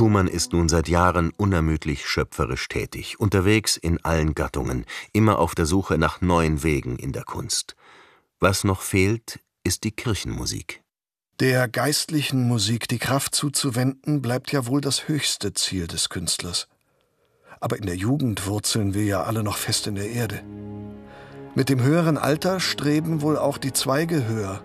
Schumann ist nun seit Jahren unermüdlich schöpferisch tätig, unterwegs in allen Gattungen, immer auf der Suche nach neuen Wegen in der Kunst. Was noch fehlt, ist die Kirchenmusik. Der geistlichen Musik die Kraft zuzuwenden, bleibt ja wohl das höchste Ziel des Künstlers. Aber in der Jugend wurzeln wir ja alle noch fest in der Erde. Mit dem höheren Alter streben wohl auch die Zweige höher.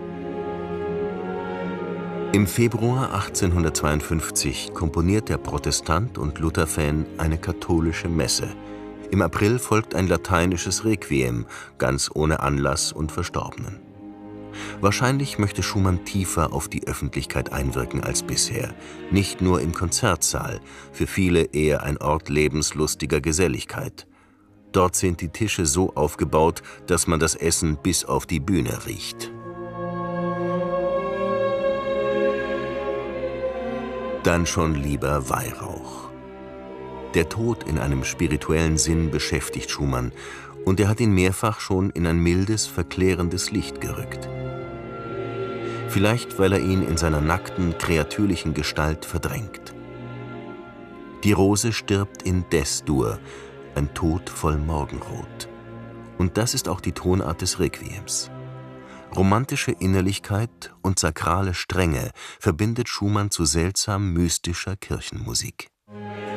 Im Februar 1852 komponiert der Protestant und Luther-Fan eine katholische Messe. Im April folgt ein lateinisches Requiem, ganz ohne Anlass und Verstorbenen. Wahrscheinlich möchte Schumann tiefer auf die Öffentlichkeit einwirken als bisher. Nicht nur im Konzertsaal, für viele eher ein Ort lebenslustiger Geselligkeit. Dort sind die Tische so aufgebaut, dass man das Essen bis auf die Bühne riecht. Dann schon lieber Weihrauch. Der Tod in einem spirituellen Sinn beschäftigt Schumann, und er hat ihn mehrfach schon in ein mildes, verklärendes Licht gerückt. Vielleicht, weil er ihn in seiner nackten, kreatürlichen Gestalt verdrängt. Die Rose stirbt in Des-Dur, ein Tod voll Morgenrot. Und das ist auch die Tonart des Requiems. Romantische Innerlichkeit und sakrale Strenge verbindet Schumann zu seltsam mystischer Kirchenmusik.